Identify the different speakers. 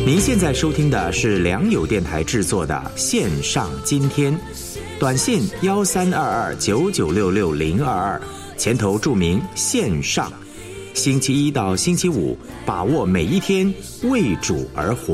Speaker 1: 您现在收听的是良友电台制作的线上今天，短信1322996622，前头注明线上。星期一到星期五，把握每一天，为主而活。